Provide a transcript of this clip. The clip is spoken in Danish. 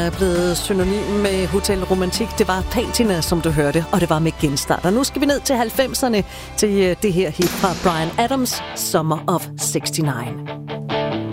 er blevet synonym med Hotel Romantik. Det var Patina, som du hørte, og det var med Genstart. Og nu skal vi ned til 90'erne til det her hit fra Bryan Adams, Summer of '69.